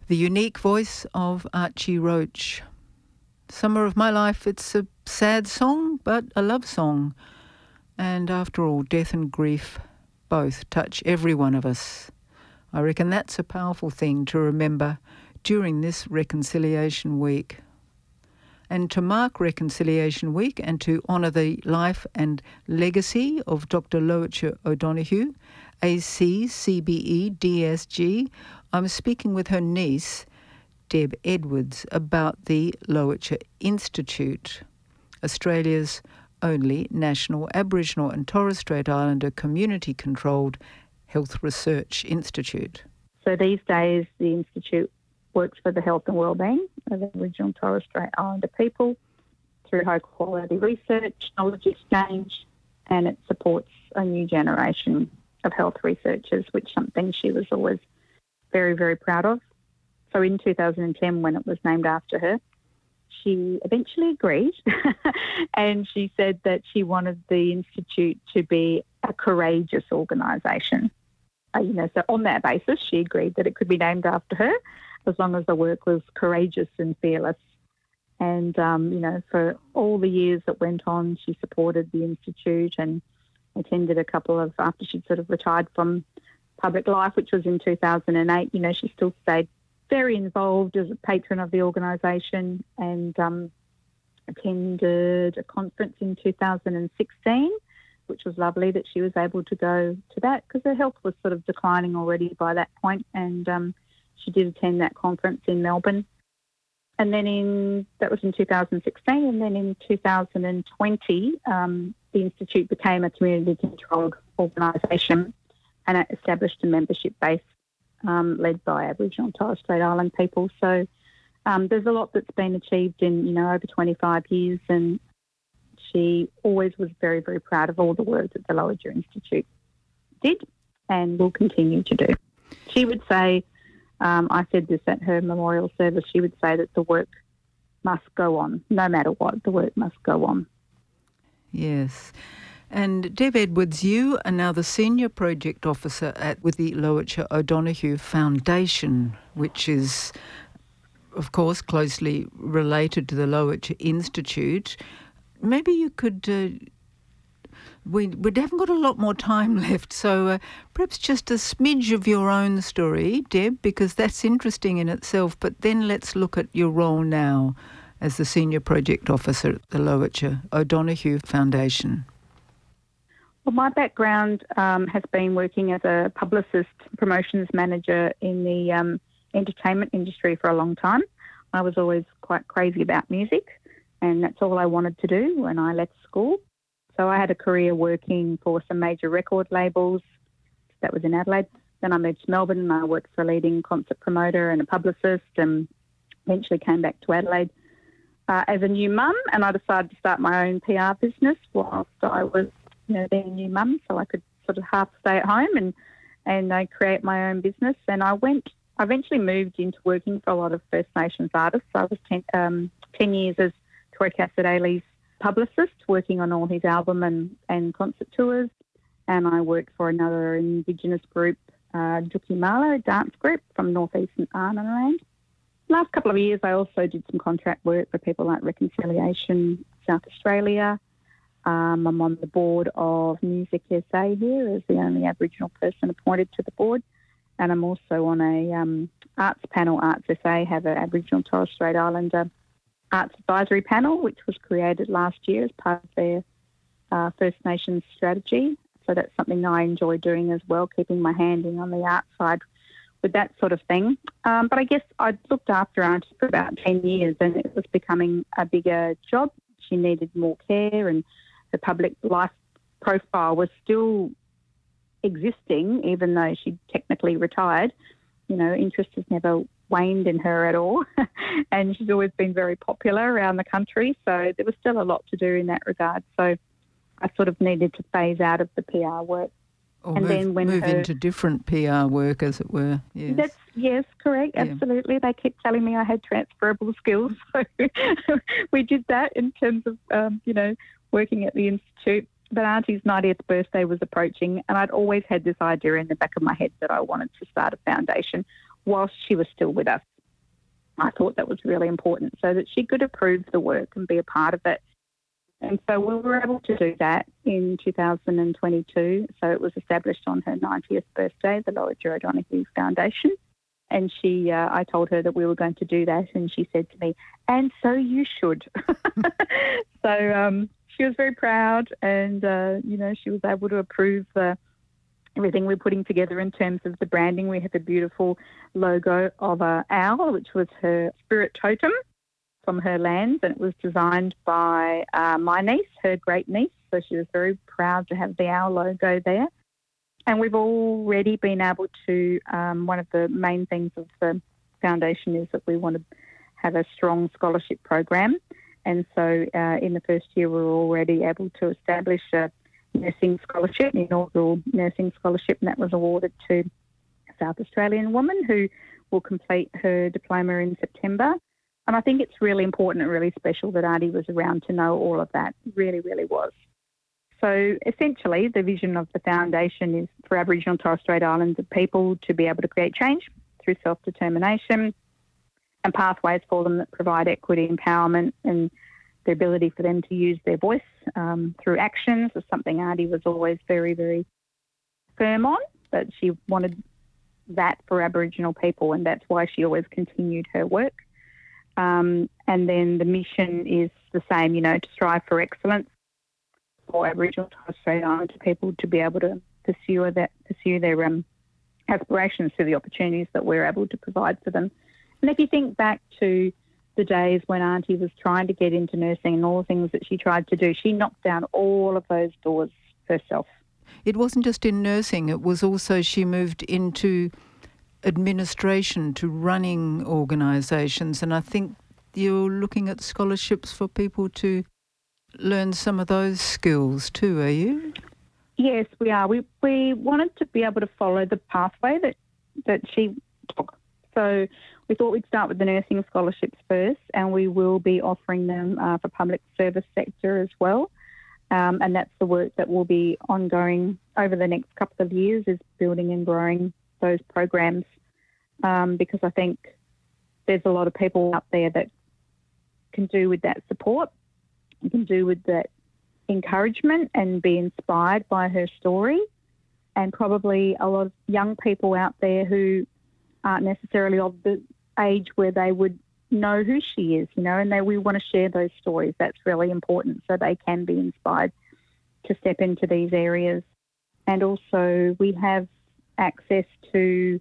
The unique voice of Archie Roach. Summer of My Life, it's a sad song, but a love song. And after all, death and grief both touch every one of us. I reckon that's a powerful thing to remember during this Reconciliation Week. And to mark Reconciliation Week and to honour the life and legacy of Dr. Lowitja O'Donoghue, AC, CBE, DSG, I'm speaking with her niece, Deb Edwards, about the Lowitja Institute, Australia's only national Aboriginal and Torres Strait Islander community-controlled health research institute. So these days the Institute works for the health and wellbeing of Aboriginal and Torres Strait Islander people through high-quality research, knowledge exchange, and it supports a new generation of health researchers, which is something she was always very, very proud of. So in 2010, when it was named after her, she eventually agreed and she said that she wanted the Institute to be a courageous organisation. So on that basis, she agreed that it could be named after her as long as the work was courageous and fearless. And, for all the years that went on, she supported the Institute and attended a couple of, after she'd sort of retired from public life, which was in 2008, she still stayed very involved as a patron of the organisation and attended a conference in 2016, which was lovely that she was able to go to that because her health was sort of declining already by that point, and she did attend that conference in Melbourne. And then that was in 2016, and then in 2020, the Institute became a community-controlled organisation and it established a membership base led by Aboriginal and Torres Strait Island people. So there's a lot that's been achieved in, over 25 years, and she always was very, very proud of all the work that the Lowitja Institute did and will continue to do. She would say, I said this at her memorial service, she would say that the work must go on. No matter what, the work must go on. Yes. And Deb Edwards, you are now the Senior Project Officer with the Lowitja O'Donoghue Foundation, which is, of course, closely related to the Lowitja Institute. Maybe you could... We haven't got a lot more time left, so perhaps just a smidge of your own story, Deb, because that's interesting in itself, but then let's look at your role now as the Senior Project Officer at the Lowitja O'Donoghue Foundation. Well, my background has been working as a publicist, promotions manager in the entertainment industry for a long time. I was always quite crazy about music, and that's all I wanted to do when I left school. So I had a career working for some major record labels. That was in Adelaide. Then I moved to Melbourne and I worked for a leading concert promoter and a publicist, and eventually came back to Adelaide as a new mum, and I decided to start my own PR business whilst I was being a new mum, so I could sort of half stay at home and create my own business. And I eventually moved into working for a lot of First Nations artists. I was 10 years as Troy Cassar-Daley's publicist, working on all his album and concert tours. And I worked for another Indigenous group, Juki Mala, a dance group from northeastern Arnhem Land. Last couple of years, I also did some contract work for people like Reconciliation South Australia. I'm on the board of Music SA here as the only Aboriginal person appointed to the board. And I'm also on a arts panel. Arts SA have an Aboriginal and Torres Strait Islander Arts Advisory Panel, which was created last year as part of their First Nations strategy. So that's something I enjoy doing as well, keeping my hand in on the art side with that sort of thing. But I guess I'd looked after Auntie for about 10 years and it was becoming a bigger job. She needed more care and the public life profile was still existing, even though she technically retired. Interest has never waned in her at all. And she's always been very popular around the country. So there was still a lot to do in that regard. So I sort of needed to phase out of the PR work. Or move into different PR work, as it were. Yes. Yes, correct. Yeah. Absolutely. They kept telling me I had transferable skills. So we did that in terms of, working at the Institute. But Auntie's 90th birthday was approaching, and I'd always had this idea in the back of my head that I wanted to start a foundation whilst she was still with us. I thought that was really important so that she could approve the work and be a part of it. And so we were able to do that in 2022. So it was established on her 90th birthday, the Lowitja O'Donoghue Foundation. And I told her that we were going to do that, and she said to me, "And so you should." So she was very proud, and she was able to approve everything we're putting together in terms of the branding. We have a beautiful logo of an owl, which was her spirit totem from her lands, and it was designed by my niece, her great niece. So she was very proud to have the owl logo there. And we've already been able to, one of the main things of the foundation is that we want to have a strong scholarship program. And so in the first year, we were already able to establish a nursing scholarship, an inaugural nursing scholarship, and that was awarded to a South Australian woman who will complete her diploma in September. And I think it's really important and really special that Auntie was around to know all of that. It really, really was. So essentially, the vision of the foundation is for Aboriginal and Torres Strait Islander people to be able to create change through self-determination and pathways for them that provide equity, empowerment, and the ability for them to use their voice through actions is something Auntie was always very, very firm on, that she wanted that for Aboriginal people, and that's why she always continued her work. And then the mission is the same, to strive for excellence for Aboriginal and Torres Strait Islander people to be able to pursue their aspirations through the opportunities that we're able to provide for them. And if you think back to the days when Auntie was trying to get into nursing and all the things that she tried to do, she knocked down all of those doors herself. It wasn't just in nursing, it was also she moved into administration, to running organisations, and I think you're looking at scholarships for people to learn some of those skills too, are you? Yes, we are. We wanted to be able to follow the pathway that she took. So we thought we'd start with the nursing scholarships first, and we will be offering them for public service sector as well. And that's the work that will be ongoing over the next couple of years, is building and growing those programs, because I think there's a lot of people out there that can do with that support, and can do with that encouragement and be inspired by her story, and probably a lot of young people out there who aren't necessarily of the age where they would know who she is, and we want to share those stories. That's really important, so they can be inspired to step into these areas. And also we have access to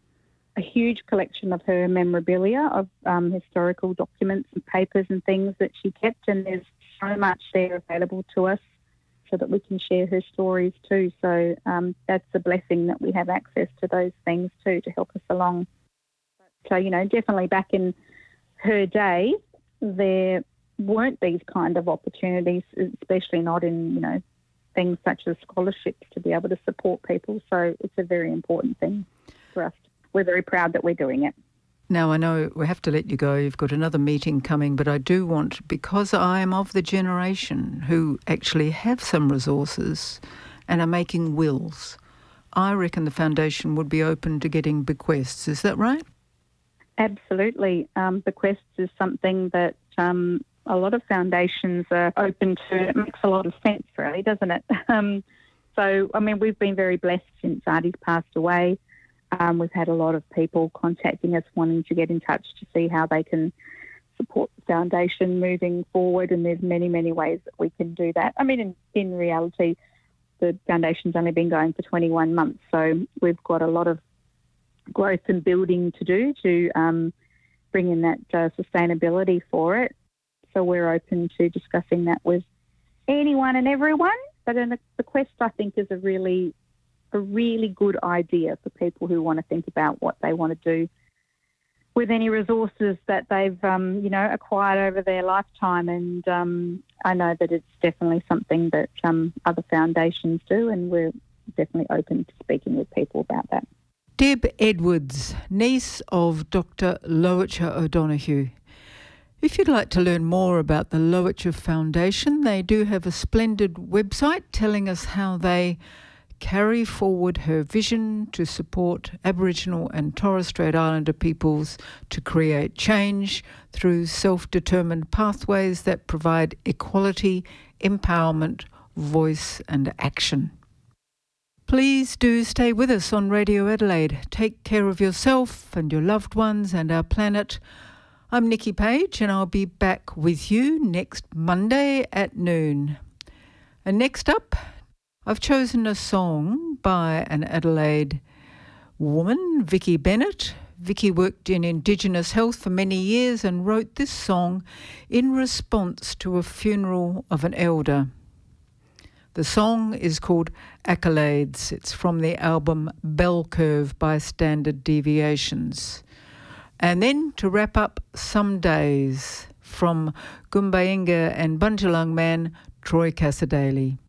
a huge collection of her memorabilia, of historical documents and papers and things that she kept, and there's so much there available to us so that we can share her stories too. So that's a blessing that we have access to those things too to help us along. So, definitely back in her day, there weren't these kind of opportunities, especially not in, things such as scholarships to be able to support people. So it's a very important thing for us. We're very proud that we're doing it. Now, I know we have to let you go. You've got another meeting coming, but I do want, because I am of the generation who actually have some resources and are making wills, I reckon the foundation would be open to getting bequests. Is that right? Absolutely. Bequests is something that a lot of foundations are open to. It makes a lot of sense, really, doesn't it? We've been very blessed since Auntie passed away. We've had a lot of people contacting us wanting to get in touch to see how they can support the foundation moving forward, and there's many, many ways that we can do that. In reality, the foundation's only been going for 21 months, so we've got a lot of growth and building to do to bring in that sustainability for it. So we're open to discussing that with anyone and everyone. But the quest, I think, is a really good idea for people who want to think about what they want to do with any resources that they've, acquired over their lifetime. And I know that it's definitely something that other foundations do, and we're definitely open to speaking with people about that. Deb Edwards, niece of Dr. Lowitja O'Donoghue. If you'd like to learn more about the Lowitja Foundation, they do have a splendid website telling us how they carry forward her vision to support Aboriginal and Torres Strait Islander peoples to create change through self-determined pathways that provide equality, empowerment, voice and action. Please do stay with us on Radio Adelaide. Take care of yourself and your loved ones and our planet. I'm Nikki Page and I'll be back with you next Monday at noon. And next up, I've chosen a song by an Adelaide woman, Vicky Bennett. Vicky worked in Indigenous health for many years and wrote this song in response to a funeral of an elder. The song is called Accolades. It's from the album Bell Curve by Standard Deviations. And then to wrap up, Some Days from Gumbayinga and Bundjalung man Troy Cassadaly.